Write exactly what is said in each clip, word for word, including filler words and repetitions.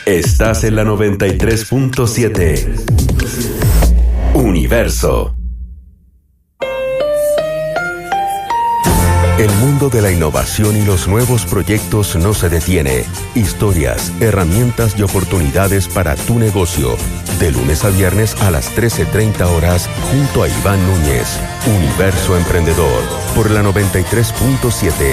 Estás en la noventa y tres punto siete. Universo. El mundo de la innovación y los nuevos proyectos no se detiene. Historias, herramientas y oportunidades para tu negocio. De lunes a viernes a las trece treinta horas junto a Iván Núñez. Universo Emprendedor por la noventa y tres punto siete.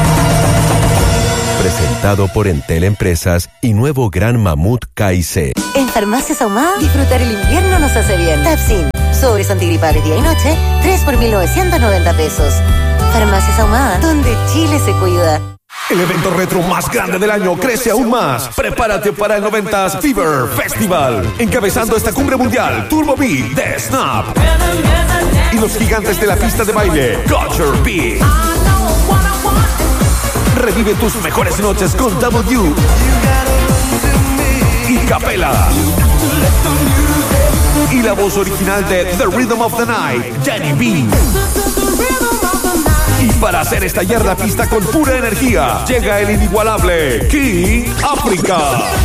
Presentado por Entel Empresas y nuevo Gran Mamut K I C. En Farmacias Ahumada, disfrutar el invierno nos hace bien. Tapsin, sobres antigripales día y noche, tres por mil novecientos noventa pesos. Farmacias Ahumada, donde Chile se cuida. El evento retro más grande del año crece aún más. Prepárate para el noventas Fever Festival. Encabezando esta cumbre mundial, Turbo B de Snap. Y los gigantes de la pista de baile, Culture B. Revive tus mejores noches con W y Capela. Y la voz original de The Rhythm of the Night, Jenny B. Y para hacer estallar la pista con pura energía, llega el inigualable King África.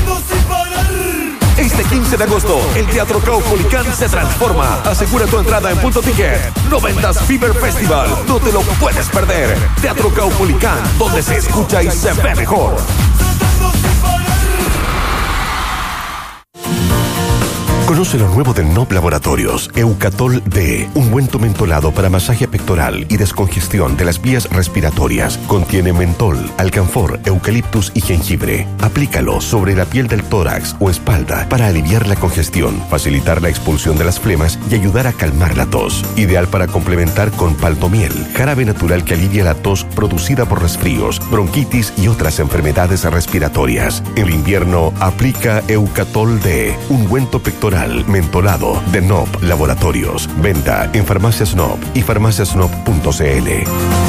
Este quince de agosto, el Teatro Caupolicán se transforma. Asegura tu entrada en Punto Ticket. noventas Fever Festival. No te lo puedes perder. Teatro Caupolicán, donde se escucha y se ve mejor. Conoce lo nuevo de N O P Laboratorios, Eucatol D, ungüento mentolado para masaje pectoral y descongestión de las vías respiratorias. Contiene mentol, alcanfor, eucaliptus y jengibre. Aplícalo sobre la piel del tórax o espalda para aliviar la congestión, facilitar la expulsión de las flemas y ayudar a calmar la tos. Ideal para complementar con paltomiel, jarabe natural que alivia la tos producida por resfríos, bronquitis y otras enfermedades respiratorias. En invierno, aplica Eucatol D, ungüento pectoral mentolado de N O P Laboratorios. Venta en Farmacias N O P y farmacias n o p punto c l.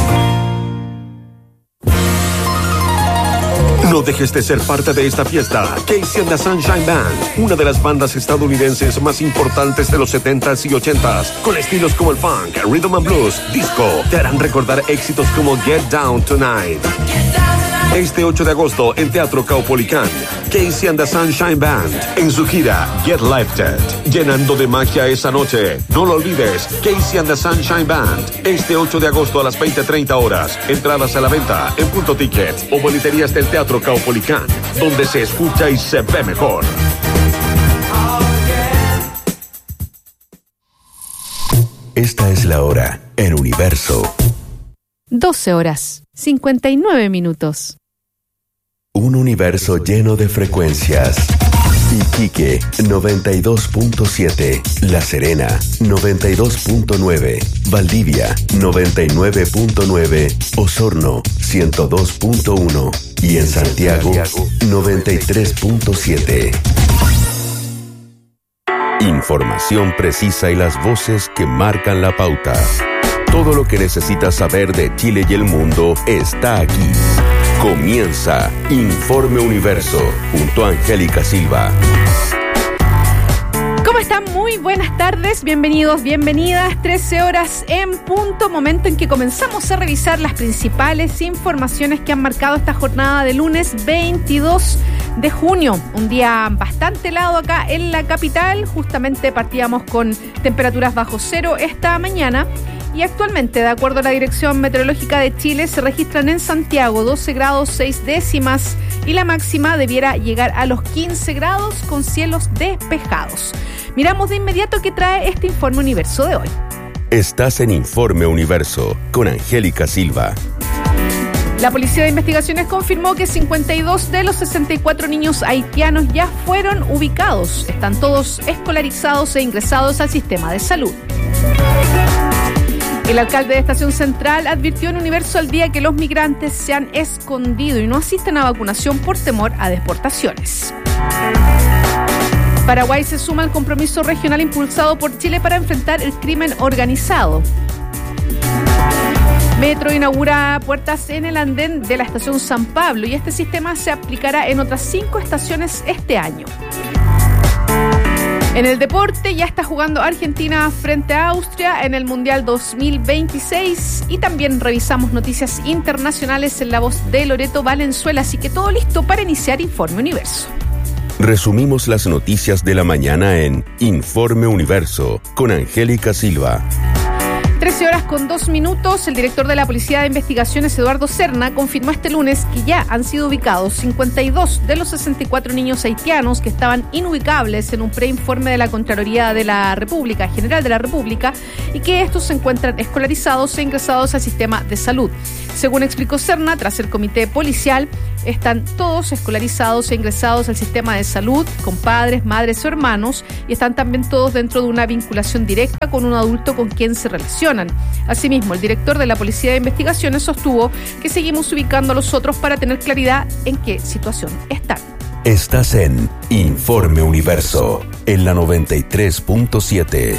No dejes de ser parte de esta fiesta. Casey and the Sunshine Band, una de las bandas estadounidenses más importantes de los setentas y ochentas, con estilos como el funk, rhythm and blues, disco, te harán recordar éxitos como Get Down Tonight. Este ocho de agosto en Teatro Caupolicán, Casey and the Sunshine Band en su gira Get Lifted, llenando de magia esa noche. No lo olvides, Casey and the Sunshine Band, este ocho de agosto a las veinte treinta horas. Entradas a la venta en Punto Ticket o boleterías del Teatro Caupolicán, donde se escucha y se ve mejor. Esta es la hora en Universo. doce horas, cincuenta y nueve minutos. Un universo lleno de frecuencias. Iquique, noventa y dos punto siete. La Serena, noventa y dos punto nueve. Valdivia, noventa y nueve punto nueve. Osorno, ciento dos punto uno. Y en Santiago, noventa y tres punto siete. Información precisa y las voces que marcan la pauta. Todo lo que necesitas saber de Chile y el mundo está aquí. Comienza Informe Universo junto a Angélica Silva. ¿Cómo están? Muy buenas tardes, bienvenidos, bienvenidas. trece horas en punto, momento en que comenzamos a revisar las principales informaciones que han marcado esta jornada de lunes veintidós de junio. Un día bastante helado acá en la capital. Justamente partíamos con temperaturas bajo cero esta mañana. Y actualmente, de acuerdo a la Dirección Meteorológica de Chile, se registran en Santiago doce grados seis décimas y la máxima debiera llegar a los quince grados con cielos despejados. Miramos de inmediato qué trae este Informe Universo de hoy. Estás en Informe Universo con Angélica Silva. La Policía de Investigaciones confirmó que cincuenta y dos de los sesenta y cuatro niños haitianos ya fueron ubicados. Están todos escolarizados e ingresados al sistema de salud. El alcalde de Estación Central advirtió en Universo al Día que los migrantes se han escondido y no asisten a vacunación por temor a deportaciones. Paraguay se suma al compromiso regional impulsado por Chile para enfrentar el crimen organizado. Metro inaugura puertas en el andén de la estación San Pablo y este sistema se aplicará en otras cinco estaciones este año. En el deporte ya está jugando Argentina frente a Austria en el Mundial dos mil veintiséis y también revisamos noticias internacionales en la voz de Loreto Valenzuela, así que todo listo para iniciar Informe Universo. Resumimos las noticias de la mañana en Informe Universo con Angélica Silva. trece horas con dos minutos, el director de la Policía de Investigaciones, Eduardo Serna, confirmó este lunes que ya han sido ubicados cincuenta y dos de los sesenta y cuatro niños haitianos que estaban inubicables en un preinforme de la Contraloría de la República, General de la República, y que estos se encuentran escolarizados e ingresados al sistema de salud. Según explicó Serna, tras el comité policial, están todos escolarizados e ingresados al sistema de salud, con padres, madres o hermanos, y están también todos dentro de una vinculación directa con un adulto con quien se relacionan. Asimismo, el director de la Policía de Investigaciones sostuvo que seguimos ubicando a los otros para tener claridad en qué situación están. Estás en Informe Universo, en la noventa y tres punto siete.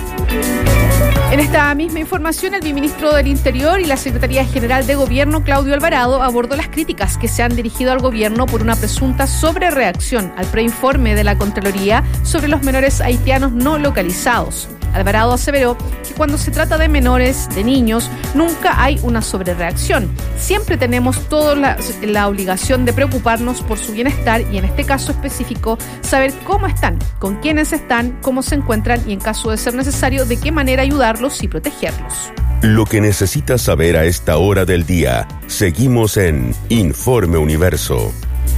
En esta misma información, el viceministro del Interior y la Secretaría General de Gobierno, Claudio Alvarado, abordó las críticas que se han dirigido al gobierno por una presunta sobrereacción al preinforme de la Contraloría sobre los menores haitianos no localizados. Alvarado aseveró que cuando se trata de menores, de niños, nunca hay una sobrereacción. Siempre tenemos toda la, la obligación de preocuparnos por su bienestar y, en este caso específico, saber cómo están, con quiénes están, cómo se encuentran y, en caso de ser necesario, de qué manera ayudarlos y protegerlos. Lo que necesitas saber a esta hora del día. Seguimos en Informe Universo.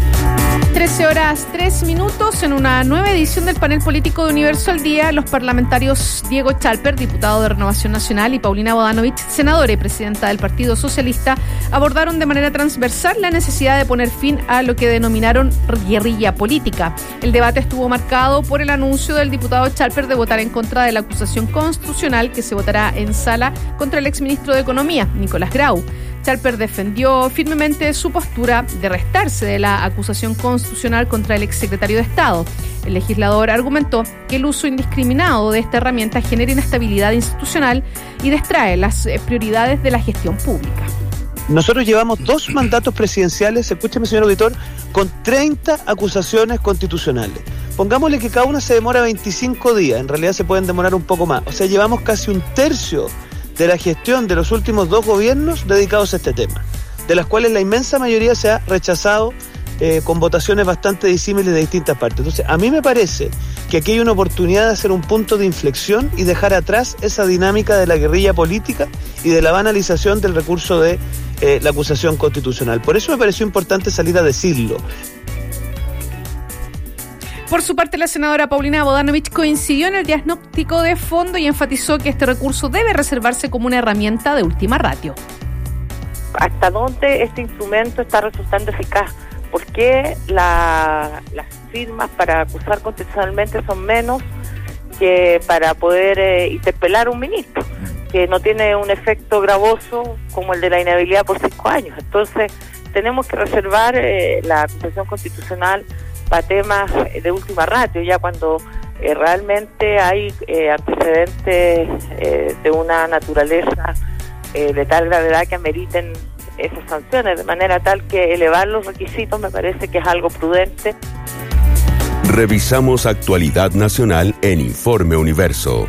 trece horas tres minutos, en una nueva edición del panel político de Universo al Día, los parlamentarios Diego Chalper, diputado de Renovación Nacional, y Paulina Bodanovich, senadora y presidenta del Partido Socialista, abordaron de manera transversal la necesidad de poner fin a lo que denominaron guerrilla política. El debate estuvo marcado por el anuncio del diputado Chalper de votar en contra de la acusación constitucional que se votará en sala contra el exministro de Economía, Nicolás Grau. Chalper defendió firmemente su postura de restarse de la acusación constitucional contra el exsecretario de Estado. El legislador argumentó que el uso indiscriminado de esta herramienta genera inestabilidad institucional y distrae las prioridades de la gestión pública. Nosotros llevamos dos mandatos presidenciales, escúcheme señor auditor, con treinta acusaciones constitucionales. Pongámosle que cada una se demora veinticinco días, en realidad se pueden demorar un poco más. O sea, llevamos casi un tercio de la gestión de los últimos dos gobiernos dedicados a este tema, de las cuales la inmensa mayoría se ha rechazado eh, con votaciones bastante disímiles de distintas partes. Entonces, a mí me parece que aquí hay una oportunidad de hacer un punto de inflexión y dejar atrás esa dinámica de la guerrilla política y de la banalización del recurso de eh, la acusación constitucional. Por eso me pareció importante salir a decirlo. Por su parte, la senadora Paulina Bodanovich coincidió en el diagnóstico de fondo y enfatizó que este recurso debe reservarse como una herramienta de última ratio. ¿Hasta dónde este instrumento está resultando eficaz? ¿Por qué la, las firmas para acusar constitucionalmente son menos que para poder eh, interpelar a un ministro, que no tiene un efecto gravoso como el de la inhabilidad por cinco años? Entonces, tenemos que reservar eh, la acusación constitucional para temas de última ratio, ya cuando eh, realmente hay eh, antecedentes eh, de una naturaleza eh, de tal gravedad que ameriten esas sanciones, de manera tal que elevar los requisitos me parece que es algo prudente. Revisamos actualidad nacional en Informe Universo.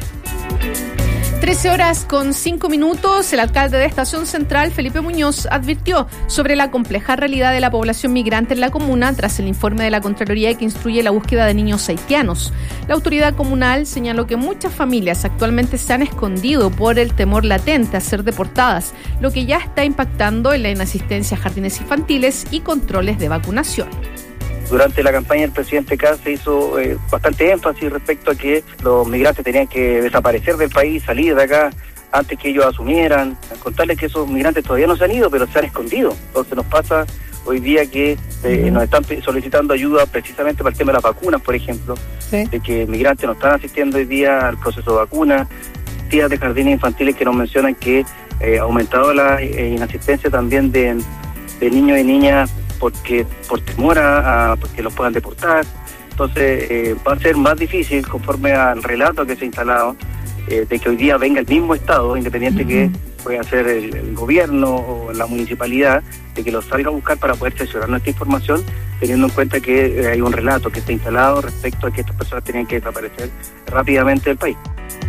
trece horas con cinco minutos, el alcalde de Estación Central, Felipe Muñoz, advirtió sobre la compleja realidad de la población migrante en la comuna tras el informe de la Contraloría que instruye la búsqueda de niños haitianos. La autoridad comunal señaló que muchas familias actualmente se han escondido por el temor latente a ser deportadas, lo que ya está impactando en la inasistencia a jardines infantiles y controles de vacunación. Durante la campaña del presidente Kast se hizo eh, bastante énfasis respecto a que los migrantes tenían que desaparecer del país, salir de acá antes que ellos asumieran. Contarles que esos migrantes todavía no se han ido, pero se han escondido. Entonces nos pasa hoy día que eh, nos están solicitando ayuda precisamente para el tema de las vacunas, por ejemplo, sí. De que migrantes no están asistiendo hoy día al proceso de vacuna, tías de jardines infantiles que nos mencionan que eh, ha aumentado la eh, inasistencia también de, de niños y niñas porque por temor a, a que los puedan deportar. Entonces eh, va a ser más difícil, conforme al relato que se ha instalado, eh, de que hoy día venga el mismo Estado, independiente uh-huh. que pueda ser el, el gobierno o la municipalidad, de que los salga a buscar para poder sesionar nuestra información, teniendo en cuenta que eh, hay un relato que está instalado respecto a que estas personas tenían que desaparecer rápidamente del país.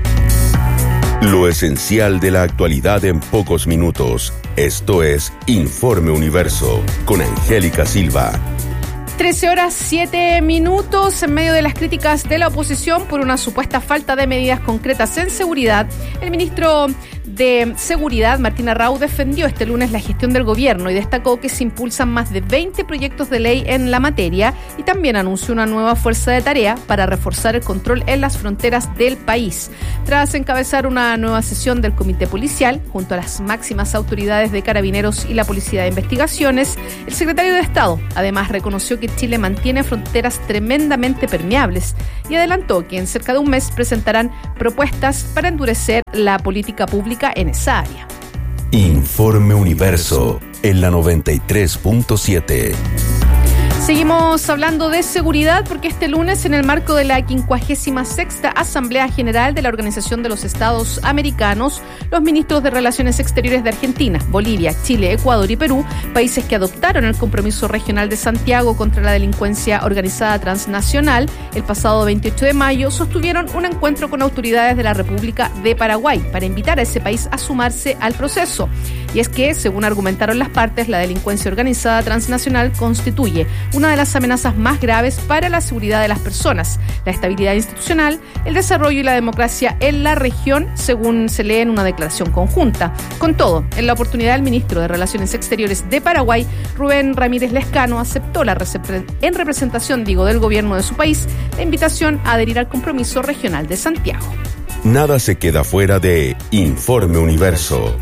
Lo esencial de la actualidad en pocos minutos. Esto es Informe Universo con Angélica Silva. trece horas siete minutos. En medio de las críticas de la oposición por una supuesta falta de medidas concretas en seguridad, el ministro de Seguridad, Martín Arrau, defendió este lunes la gestión del gobierno y destacó que se impulsan más de veinte proyectos de ley en la materia y también anunció una nueva fuerza de tarea para reforzar el control en las fronteras del país. Tras encabezar una nueva sesión del Comité Policial, junto a las máximas autoridades de Carabineros y la Policía de Investigaciones, el secretario de Estado además reconoció que Chile mantiene fronteras tremendamente permeables y adelantó que en cerca de un mes presentarán propuestas para endurecer la política pública en esa área. Informe Universo en la noventa y tres punto siete. Seguimos hablando de seguridad porque este lunes, en el marco de la quincuagésima sexta Asamblea General de la Organización de los Estados Americanos, los ministros de Relaciones Exteriores de Argentina, Bolivia, Chile, Ecuador y Perú, países que adoptaron el Compromiso Regional de Santiago contra la delincuencia organizada transnacional, el pasado veintiocho de mayo, sostuvieron un encuentro con autoridades de la República de Paraguay para invitar a ese país a sumarse al proceso. Y es que, según argumentaron las partes, la delincuencia organizada transnacional constituye una de las amenazas más graves para la seguridad de las personas, la estabilidad institucional, el desarrollo y la democracia en la región, según se lee en una declaración conjunta. Con todo, en la oportunidad, el ministro de Relaciones Exteriores de Paraguay, Rubén Ramírez Lescano, aceptó la repre- en representación, digo, del gobierno de su país, la invitación a adherir al Compromiso Regional de Santiago. Nada se queda fuera de Informe Universo.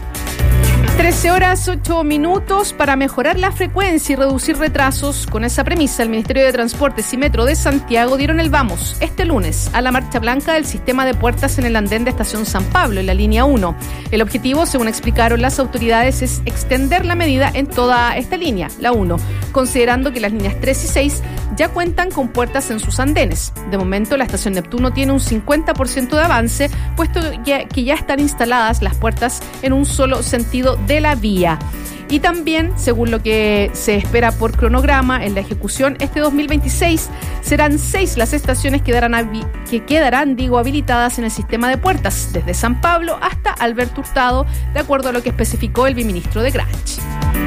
trece horas ocho minutos. Para mejorar la frecuencia y reducir retrasos, con esa premisa, el Ministerio de Transportes y Metro de Santiago dieron el vamos este lunes a la marcha blanca del sistema de puertas en el andén de Estación San Pablo, en la línea uno. El objetivo, según explicaron las autoridades, es extender la medida en toda esta línea, la uno, considerando que las líneas tres y seis ya cuentan con puertas en sus andenes. De momento, la estación Neptuno tiene un cincuenta por ciento de avance, puesto que ya están instaladas las puertas en un solo sentido de la vía. Y también, según lo que se espera por cronograma en la ejecución, este dos mil veintiséis serán seis las estaciones que quedarán, que quedarán digo, habilitadas en el sistema de puertas, desde San Pablo hasta Alberto Hurtado, de acuerdo a lo que especificó el viceministro de Granch.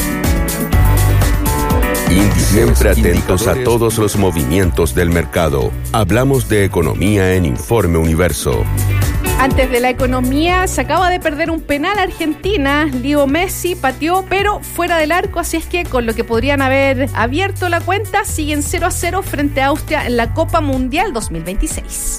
Siempre atentos a todos los movimientos del mercado. Hablamos de economía en Informe Universo. Antes de la economía, se acaba de perder un penal a Argentina. Leo Messi pateó, pero fuera del arco, así es que con lo que podrían haber abierto la cuenta, siguen cero a cero frente a Austria en la Copa Mundial dos mil veintiséis.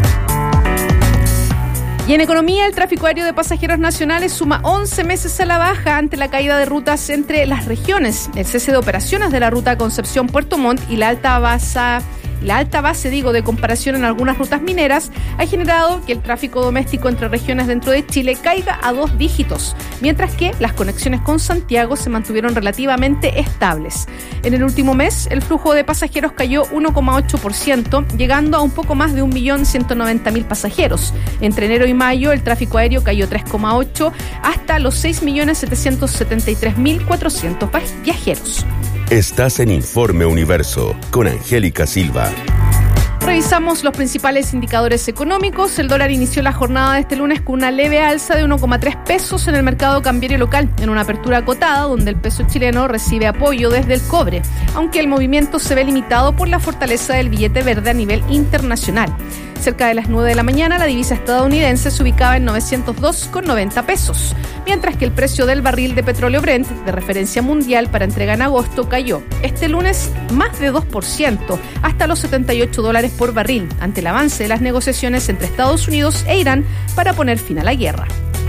Y en economía, el tráfico aéreo de pasajeros nacionales suma once meses a la baja ante la caída de rutas entre las regiones. El cese de operaciones de la ruta Concepción-Puerto Montt y la alta base... La alta base, digo, de comparación en algunas rutas mineras ha generado que el tráfico doméstico entre regiones dentro de Chile caiga a dos dígitos, mientras que las conexiones con Santiago se mantuvieron relativamente estables. En el último mes, el flujo de pasajeros cayó uno coma ocho por ciento, llegando a un poco más de un millón ciento noventa mil pasajeros. Entre enero y mayo, el tráfico aéreo cayó tres coma ocho por ciento hasta los seis millones setecientos setenta y tres mil cuatrocientos viajeros. Estás en Informe Universo con Angélica Silva. Revisamos los principales indicadores económicos. El dólar inició la jornada de este lunes con una leve alza de uno coma tres pesos en el mercado cambiario local, en una apertura acotada donde el peso chileno recibe apoyo desde el cobre, aunque el movimiento se ve limitado por la fortaleza del billete verde a nivel internacional. Cerca de las nueve de la mañana, la divisa estadounidense se ubicaba en novecientos dos con noventa pesos, mientras que el precio del barril de petróleo Brent, de referencia mundial para entrega en agosto, cayó este lunes más de dos por ciento, hasta los setenta y ocho dólares por barril, ante el avance de las negociaciones entre Estados Unidos e Irán para poner fin a la guerra.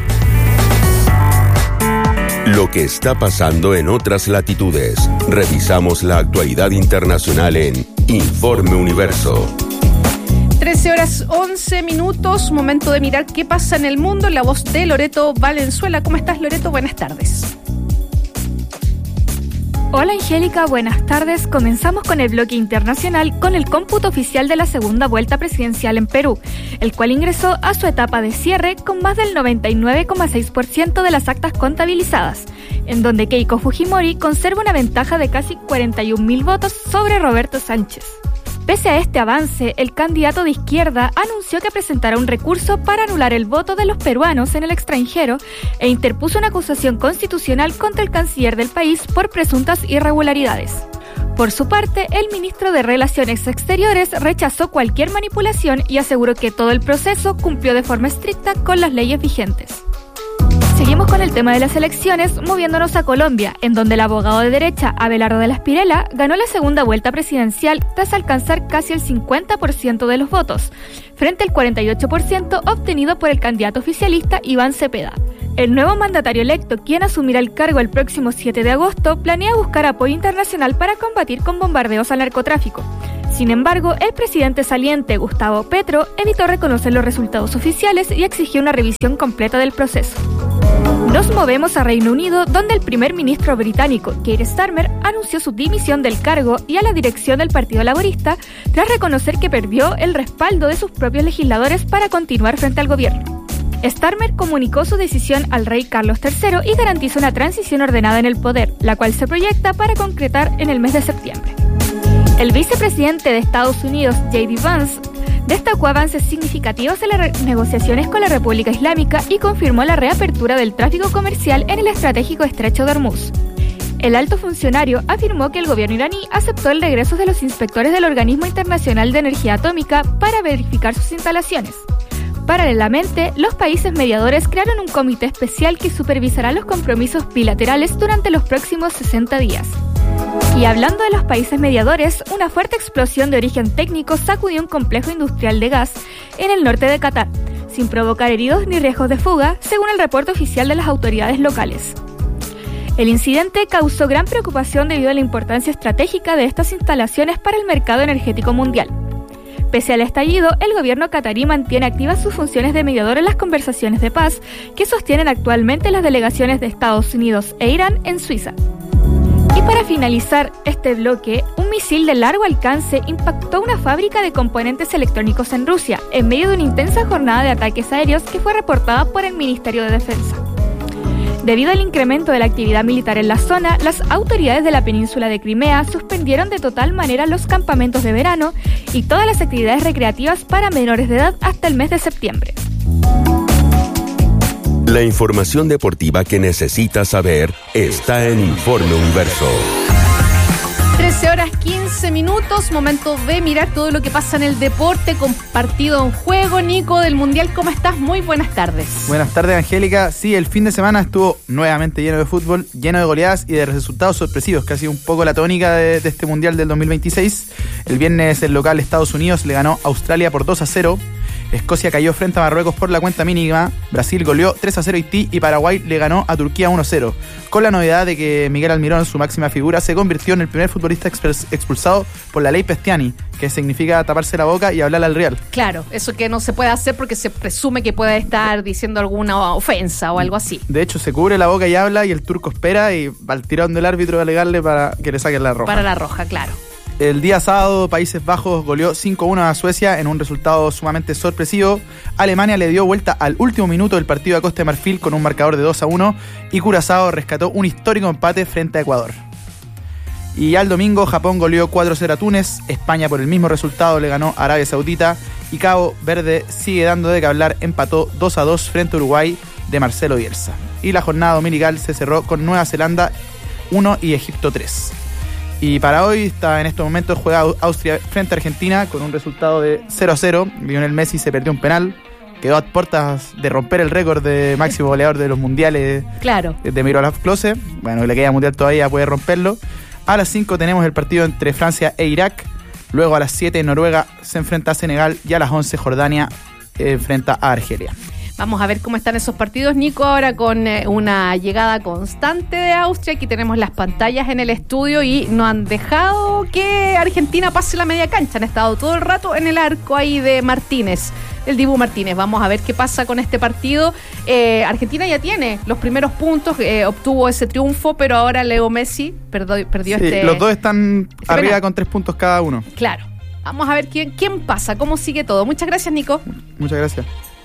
Lo que está pasando en otras latitudes. Revisamos la actualidad internacional en Informe Universo. trece horas once minutos, momento de mirar qué pasa en el mundo, en la voz de Loreto Valenzuela. ¿Cómo estás, Loreto? Buenas tardes. Hola Angélica, buenas tardes. Comenzamos con el bloque internacional con el cómputo oficial de la segunda vuelta presidencial en Perú, el cual ingresó a su etapa de cierre con más del noventa y nueve coma seis por ciento de las actas contabilizadas, en donde Keiko Fujimori conserva una ventaja de casi cuarenta y un mil votos sobre Roberto Sánchez. Pese a este avance, el candidato de izquierda anunció que presentará un recurso para anular el voto de los peruanos en el extranjero e interpuso una acusación constitucional contra el canciller del país por presuntas irregularidades. Por su parte, el ministro de Relaciones Exteriores rechazó cualquier manipulación y aseguró que todo el proceso cumplió de forma estricta con las leyes vigentes. Seguimos con el tema de las elecciones, moviéndonos a Colombia, en donde el abogado de derecha Abelardo de la Espriella ganó la segunda vuelta presidencial tras alcanzar casi el cincuenta por ciento de los votos, frente al cuarenta y ocho por ciento obtenido por el candidato oficialista Iván Cepeda. El nuevo mandatario electo, quien asumirá el cargo el próximo siete de agosto, planea buscar apoyo internacional para combatir con bombardeos al narcotráfico. Sin embargo, el presidente saliente, Gustavo Petro, evitó reconocer los resultados oficiales y exigió una revisión completa del proceso. Nos movemos a Reino Unido, donde el primer ministro británico, Keir Starmer, anunció su dimisión del cargo y a la dirección del Partido Laborista tras reconocer que perdió el respaldo de sus propios legisladores para continuar frente al gobierno. Starmer comunicó su decisión al rey Carlos tercero y garantizó una transición ordenada en el poder, la cual se proyecta para concretar en el mes de septiembre. El vicepresidente de Estados Unidos, J D Vance, destacó avances significativos en las negociaciones con la República Islámica y confirmó la reapertura del tráfico comercial en el estratégico estrecho de Hormuz. El alto funcionario afirmó que el gobierno iraní aceptó el regreso de los inspectores del Organismo Internacional de Energía Atómica para verificar sus instalaciones. Paralelamente, los países mediadores crearon un comité especial que supervisará los compromisos bilaterales durante los próximos sesenta días. Y hablando de los países mediadores, una fuerte explosión de origen técnico sacudió un complejo industrial de gas en el norte de Qatar, sin provocar heridos ni riesgos de fuga, según el reporte oficial de las autoridades locales. El incidente causó gran preocupación debido a la importancia estratégica de estas instalaciones para el mercado energético mundial. Pese al estallido, el gobierno catarí mantiene activas sus funciones de mediador en las conversaciones de paz que sostienen actualmente las delegaciones de Estados Unidos e Irán en Suiza. Y para finalizar este bloque, un misil de largo alcance impactó una fábrica de componentes electrónicos en Rusia en medio de una intensa jornada de ataques aéreos que fue reportada por el Ministerio de Defensa. Debido al incremento de la actividad militar en la zona, las autoridades de la península de Crimea suspendieron de total manera los campamentos de verano y todas las actividades recreativas para menores de edad hasta el mes de septiembre. La información deportiva que necesitas saber está en Informe Universo. trece horas quince minutos, momento de mirar todo lo que pasa en el deporte con partido en juego. Nico, del Mundial, ¿cómo estás? Muy buenas tardes. Buenas tardes, Angélica. Sí, el fin de semana estuvo nuevamente lleno de fútbol, lleno de goleadas y de resultados sorpresivos, que ha sido un poco la tónica de, de este Mundial del dos mil veintiséis. El viernes el local Estados Unidos le ganó a Australia por dos a cero. Escocia cayó frente a Marruecos por la cuenta mínima, Brasil goleó tres a cero a Haití y Paraguay le ganó a Turquía uno a cero, con la novedad de que Miguel Almirón, su máxima figura, se convirtió en el primer futbolista expulsado por la ley Pestiani, que significa taparse la boca y hablar al Real. Claro, eso que no se puede hacer porque se presume que puede estar diciendo alguna ofensa o algo así. De hecho, se cubre la boca y habla y el turco espera y va al tirón del árbitro a alegarle para que le saquen la roja. Para la roja, claro. El día sábado, Países Bajos goleó cinco a uno a Suecia en un resultado sumamente sorpresivo. Alemania le dio vuelta al último minuto del partido a Costa de Marfil con un marcador de dos a uno y Curazao rescató un histórico empate frente a Ecuador. Y al domingo, Japón goleó cuatro a cero a Túnez, España por el mismo resultado le ganó a Arabia Saudita y Cabo Verde sigue dando de qué hablar, empató dos a dos frente a Uruguay de Marcelo Bielsa. Y la jornada dominical se cerró con Nueva Zelanda uno y Egipto tres. Y para hoy, está en estos momentos, juega Austria frente a Argentina con un resultado de cero a cero. Lionel Messi se perdió un penal, quedó a puertas de romper el récord de máximo goleador de los mundiales. Claro. De Miroslav Klose. Bueno, le queda mundial todavía, puede romperlo. A las cinco tenemos el partido entre Francia e Irak. Luego a las siete Noruega se enfrenta a Senegal y a las once Jordania eh, enfrenta a Argelia. Vamos a ver cómo están esos partidos, Nico, ahora con eh, una llegada constante de Austria. Aquí tenemos las pantallas en el estudio y no han dejado que Argentina pase la media cancha. Han estado todo el rato en el arco ahí de Martínez, el Dibu Martínez. Vamos a ver qué pasa con este partido. Eh, Argentina ya tiene los primeros puntos, eh, obtuvo ese triunfo, pero ahora Leo Messi perdió, perdió sí, este... Los dos están este arriba penal. Con tres puntos cada uno. Claro. Vamos a ver quién, quién pasa, cómo sigue todo. Muchas gracias, Nico. Muchas gracias.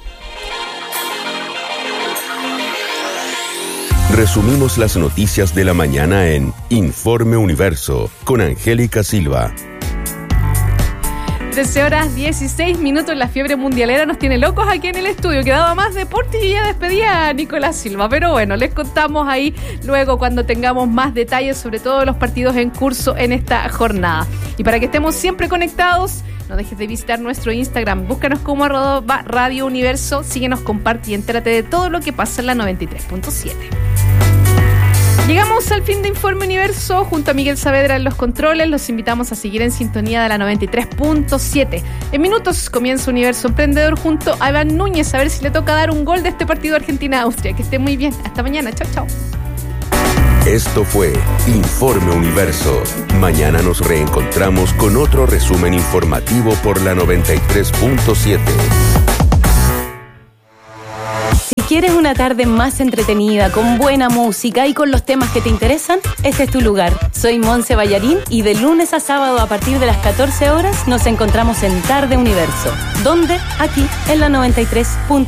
Resumimos las noticias de la mañana en Informe Universo con Angélica Silva. trece horas dieciséis minutos. La fiebre mundialera nos tiene locos aquí en el estudio. Quedaba más deporte y ya despedía a Nicolás Silva. Pero bueno, les contamos ahí luego cuando tengamos más detalles sobre todos los partidos en curso en esta jornada. Y para que estemos siempre conectados, no dejes de visitar nuestro Instagram. Búscanos como arroba Radio Universo. Síguenos, comparte y entérate de todo lo que pasa en la noventa y tres punto siete. Llegamos al fin de Informe Universo junto a Miguel Saavedra en los controles. Los invitamos a seguir en sintonía de la noventa y tres punto siete. En minutos comienza Universo Emprendedor junto a Iván Núñez, a ver si le toca dar un gol de este partido Argentina-Austria. Que esté muy bien. Hasta mañana. Chao, chao. Esto fue Informe Universo. Mañana nos reencontramos con otro resumen informativo por la noventa y tres punto siete. Si quieres una tarde más entretenida, con buena música y con los temas que te interesan, este es tu lugar. Soy Monse Ballarín y de lunes a sábado a partir de las catorce horas nos encontramos en Tarde Universo. ¿Dónde? Aquí, en la noventa y tres punto siete.